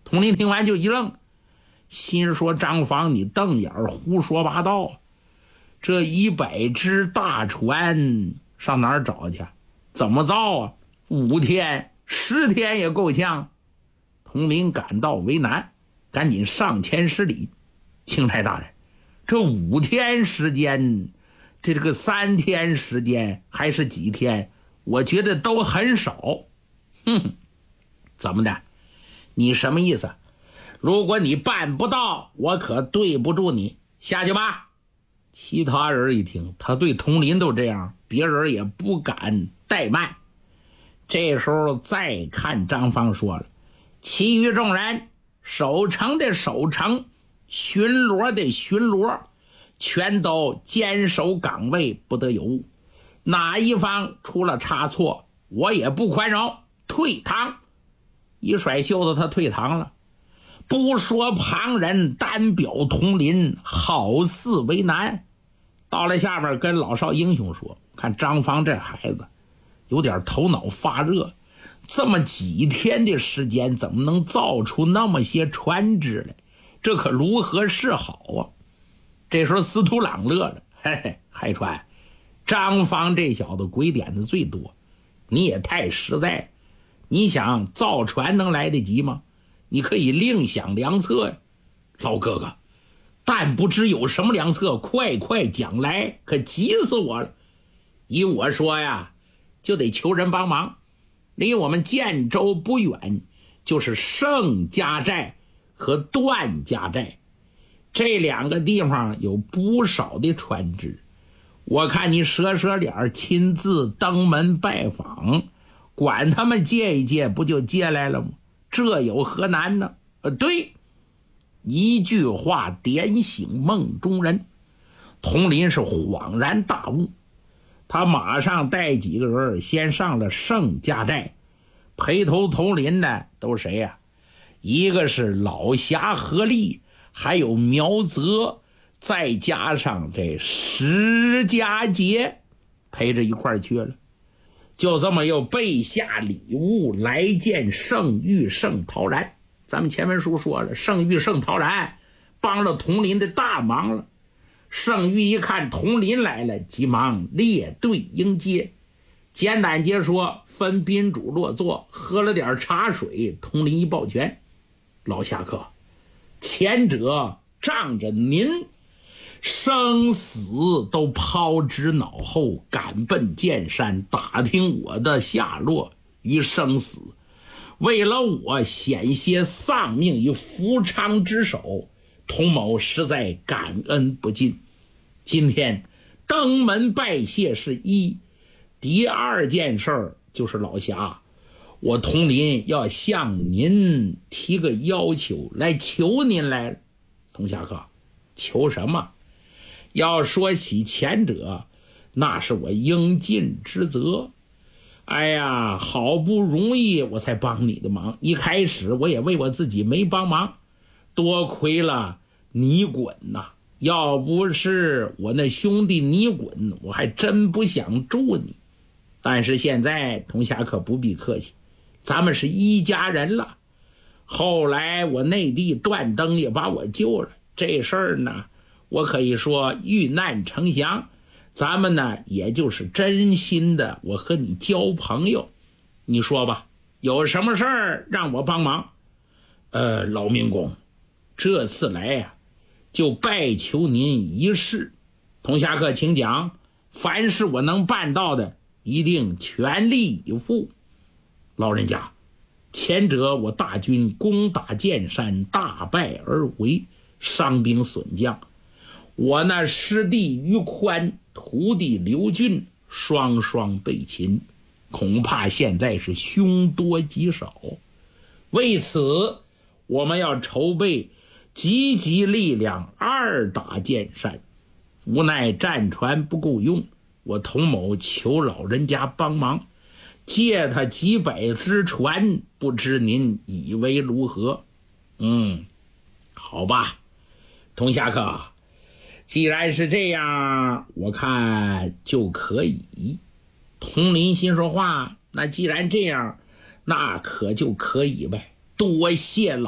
统领听完就一愣，心说张方你瞪眼胡说八道，这100只大船上哪儿找去？怎么造啊？5天10天也够呛。统领感到为难，赶紧上前施礼，钦差大人，这5天时间，这个3天时间还是几天，我觉得都很少。怎么的？你什么意思？如果你办不到，我可对不住你，下去吧。其他人一听，他对统领都这样，别人也不敢怠慢。这时候再看张方说了，其余众人，守城的守城，巡逻的巡逻，全都坚守岗位，不得有误。哪一方出了差错，我也不宽容，退堂。一甩袖子，他退堂了。不说旁人，单表统领，好似为难。到了下边跟老少英雄说，看张方这孩子有点头脑发热，这么几天的时间怎么能造出那么些船只来？这可如何是好啊？这时候司徒朗乐了，嘿嘿，海川，张方这小子鬼点子最多，你也太实在了。你想造船能来得及吗？你可以另想良策呀。老哥哥，但不知有什么良策，快快讲来，可急死我了。依我说呀，就得求人帮忙。离我们建州不远，就是盛家寨和段家寨，这2个地方有不少的船只。我看你舍脸亲自登门拜访，管他们借一借，不就借来了吗？这有何难呢？对，一句话点醒梦中人。统领是恍然大悟，他马上带几个人先上了盛家寨。陪头统领的都谁呀？一个是老侠何力，还有苗泽，再加上这石家杰陪着一块去了。就这么又备下礼物来见盛玉盛陶然。咱们前文书说了，盛玉盛陶然帮了统领的大忙了。盛玉一看统领来了，急忙列队迎接。简短截说，分宾主落座，喝了点茶水，统领一抱拳，老侠客，前者仗着您生死都抛之脑后，赶奔剑山打听我的下落与生死，为了我险些丧命于福昌之手，童某实在感恩不尽。今天登门拜谢是一，第2件事儿就是老侠，我统领要向您提个要求，来求您来了。童侠客，求什么？要说起前者，那是我应尽之责。哎呀，好不容易我才帮你的忙，一开始我也为我自己没帮忙，多亏了你滚呐！要不是我那兄弟你滚，我还真不想助你。但是现在童侠可不必客气，咱们是一家人了。后来我内地断灯也把我救了，这事儿呢，我可以说遇难成祥。咱们呢也就是真心的，我和你交朋友。你说吧，有什么事儿让我帮忙？老民公，这次来呀，就拜求您一事。童侠客请讲，凡是我能办到的，一定全力以赴。老人家，前者我大军攻打剑山，大败而回，伤兵损将。我那师弟于宽、徒弟刘俊双双被擒，恐怕现在是凶多吉少。为此，我们要筹备积极力量2打剑山，无奈战船不够用，我童某求老人家帮忙，借他几百只船，不知您以为如何？好吧，童侠客，既然是这样，我看就可以。统领心说话，那既然这样，那可就可以呗。多谢老